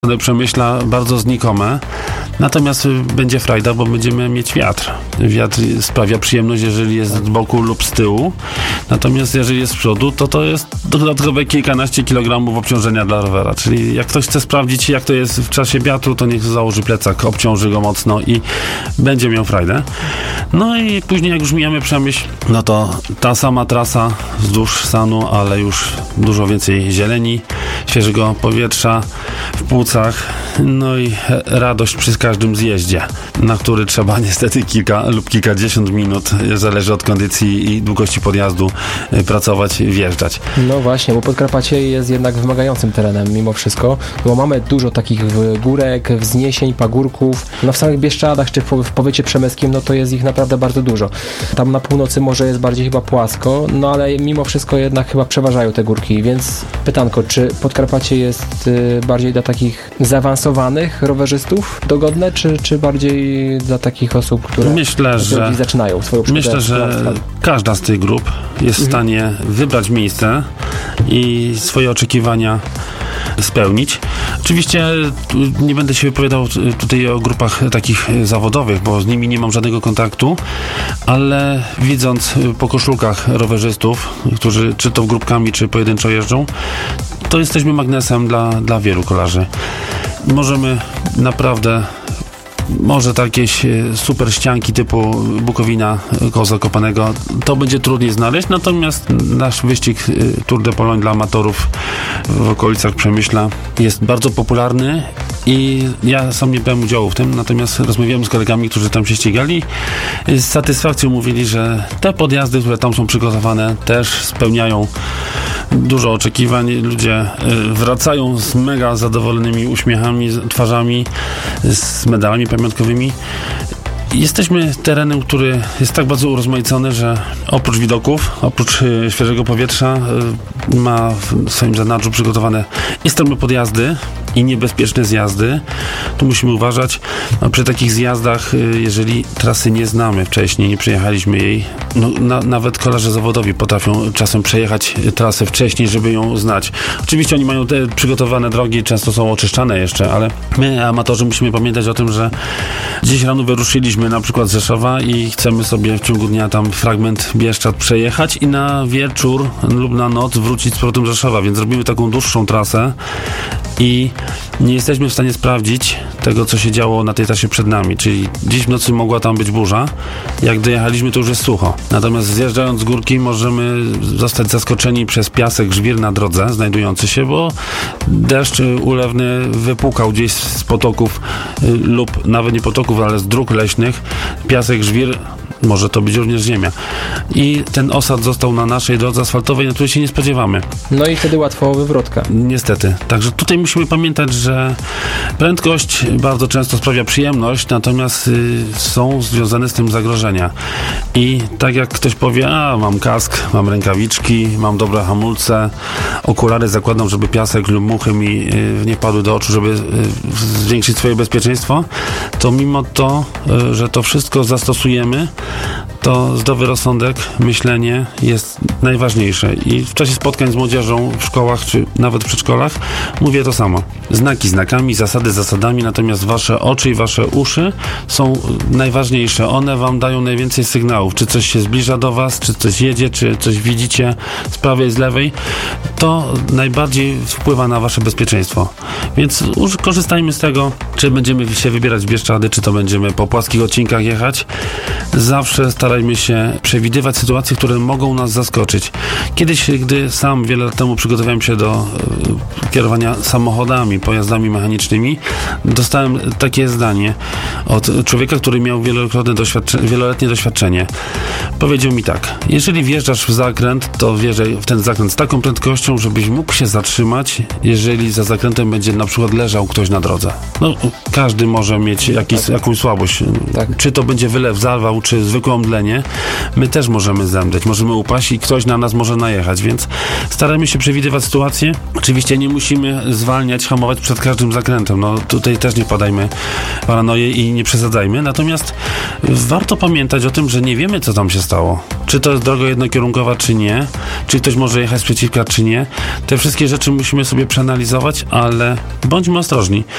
Przemyśla bardzo znikome, natomiast będzie frajda, bo będziemy mieć wiatr. Wiatr sprawia przyjemność, jeżeli jest z boku lub z tyłu, natomiast jeżeli jest z przodu, to jest dodatkowe kilkanaście kilogramów obciążenia dla rowera, czyli jak ktoś chce sprawdzić, jak to jest w czasie wiatru, to niech założy plecak, obciąży go mocno i będzie miał frajdę. No i później, jak już mijamy Przemyśl, no to ta sama trasa wzdłuż Sanu, ale już dużo więcej zieleni, świeżego powietrza w płucach, no i radość przy każdym zjeździe, na który trzeba niestety kilka lub kilkadziesiąt minut, zależy od kondycji i długości podjazdu, pracować, wjeżdżać. No właśnie, bo Podkarpacie jest jednak wymagającym terenem mimo wszystko, bo mamy dużo takich górek, wzniesień, pagórków. No w samych Bieszczadach czy w powiecie przemyskim, no to jest ich naprawdę bardzo dużo. Tam na północy może jest bardziej chyba płasko, no ale mimo wszystko jednak chyba przeważają te górki, więc pytanko, czy Podkarpacie jest bardziej dla takich zaawansowanych rowerzystów dogodne, czy bardziej dla takich osób, które zaczynają swoją przygodę? Myślę, że każda z tych grup jest w stanie wybrać miejsce i swoje oczekiwania spełnić. Oczywiście nie będę się wypowiadał tutaj o grupach takich zawodowych, bo z nimi nie mam żadnego kontaktu, ale widząc po koszulkach rowerzystów, którzy czy to grupkami, czy pojedynczo jeżdżą, to jesteśmy magnesem dla wielu kolarzy. Możemy naprawdę, może jakieś super ścianki typu Bukowina koło Zakopanego, to będzie trudniej znaleźć, natomiast nasz wyścig Tour de Pologne dla amatorów w okolicach Przemyśla jest bardzo popularny i ja sam nie brałem udziału w tym, natomiast rozmawiałem z kolegami, którzy tam się ścigali. Z satysfakcją mówili, że te podjazdy, które tam są przygotowane, też spełniają dużo oczekiwań. Ludzie wracają z mega zadowolonymi uśmiechami, twarzami, z medalami pamiątkowymi. Jesteśmy terenem, który jest tak bardzo urozmaicony, że oprócz widoków, oprócz świeżego powietrza ma w swoim zanadrzu przygotowane i stromy podjazdy, i niebezpieczne zjazdy. Tu musimy uważać. Przy takich zjazdach, jeżeli trasy nie znamy wcześniej, nie przejechaliśmy jej, nawet kolarze zawodowi potrafią czasem przejechać trasę wcześniej, żeby ją znać. Oczywiście oni mają te przygotowane drogi, często są oczyszczane jeszcze, ale my, amatorzy, musimy pamiętać o tym, że dziś rano wyruszyliśmy na przykład z Rzeszowa i chcemy sobie w ciągu dnia tam fragment Bieszczad przejechać i na wieczór lub na noc wrócić z powrotem z Rzeszowa, więc robimy taką dłuższą trasę i nie jesteśmy w stanie sprawdzić tego, co się działo na tej trasie przed nami, czyli dziś w nocy mogła tam być burza, jak dojechaliśmy, to już jest sucho. Natomiast zjeżdżając z górki możemy zostać zaskoczeni przez piasek, żwir na drodze znajdujący się, bo deszcz ulewny wypłukał gdzieś z potoków lub nawet nie potoków, ale z dróg leśnych, piasek, żwir, może to być również ziemia. I ten osad został na naszej drodze asfaltowej, na której się nie spodziewamy. No i wtedy łatwo wywrotka. Niestety. Także tutaj musimy pamiętać, że prędkość bardzo często sprawia przyjemność, natomiast są związane z tym zagrożenia. I tak jak ktoś powie, mam kask, mam rękawiczki, mam dobre hamulce, okulary zakładam, żeby piasek lub muchy mi nie padły do oczu, żeby zwiększyć swoje bezpieczeństwo, to mimo to, że to wszystko zastosujemy, to zdrowy rozsądek, myślenie jest najważniejsze. I w czasie spotkań z młodzieżą w szkołach, czy nawet w przedszkolach mówię to samo. Znaki znakami, zasady zasadami, natomiast wasze oczy i wasze uszy są najważniejsze. One wam dają najwięcej sygnałów. Czy coś się zbliża do was, czy coś jedzie, czy coś widzicie z prawej, z lewej. To najbardziej wpływa na wasze bezpieczeństwo. Więc korzystajmy z tego, czy będziemy się wybierać w Bieszczady, czy to będziemy po płaskich odcinkach jechać. Zawsze starajmy się przewidywać sytuacje, które mogą nas zaskoczyć. Kiedyś, gdy sam wiele lat temu przygotowałem się do kierowania samochodami, pojazdami mechanicznymi, dostałem takie zdanie od człowieka, który miał wieloletnie doświadczenie. Powiedział mi tak: jeżeli wjeżdżasz w zakręt, to wjeżdżaj w ten zakręt z taką prędkością, żebyś mógł się zatrzymać, jeżeli za zakrętem będzie na przykład leżał ktoś na drodze. Każdy może mieć jakąś słabość. Tak. Czy to będzie wylew, zawał, czy zwykłe omdlenie, my też możemy zemdleć, możemy upaść i ktoś na nas może najechać, więc staramy się przewidywać sytuację. Oczywiście nie musimy zwalniać, hamować przed każdym zakrętem. Tutaj też nie wpadajmy w paranoję i nie przesadzajmy, natomiast warto pamiętać o tym, że nie wiemy, co tam się stało. Czy to jest droga jednokierunkowa, czy nie, czy ktoś może jechać z przeciwka, czy nie. Te wszystkie rzeczy musimy sobie przeanalizować, ale bądźmy ostrożni.